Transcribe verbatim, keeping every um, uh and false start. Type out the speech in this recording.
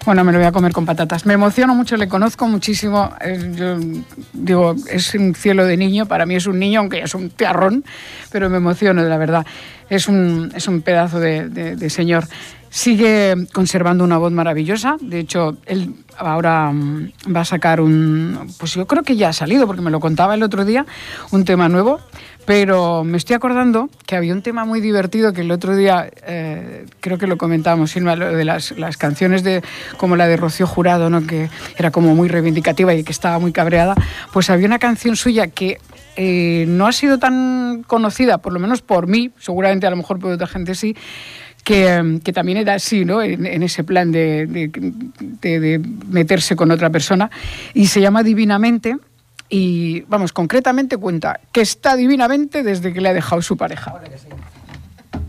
Bueno, me lo voy a comer con patatas. Me emociono mucho, le conozco muchísimo. Eh, yo digo, es un cielo de niño. Para mí es un niño, aunque ya es un tiarrón, pero me emociono, de la verdad. Es un, es un pedazo de, de, de señor. Sigue conservando una voz maravillosa. De hecho, él ahora um, va a sacar un... Pues yo creo que ya ha salido, porque me lo contaba el otro día, un tema nuevo. Pero me estoy acordando que había un tema muy divertido que el otro día, eh, creo que lo comentábamos, Silvia, lo de las, las canciones de, como la de Rocío Jurado, ¿no? Que era como muy reivindicativa y que estaba muy cabreada. Pues había una canción suya que eh, no ha sido tan conocida, por lo menos por mí, seguramente a lo mejor por otra gente sí, que, que también era así, ¿no? En, en ese plan de, de, de, de meterse con otra persona, y se llama Divinamente. Y, vamos, concretamente cuenta que está divinamente desde que le ha dejado su pareja.